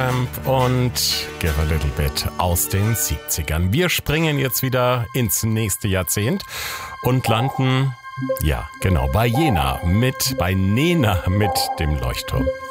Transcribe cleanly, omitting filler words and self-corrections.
Camp und Give a Little Bit aus den 70ern. Wir springen jetzt wieder ins nächste Jahrzehnt und landen, ja genau, bei Nena mit dem Leuchtturm.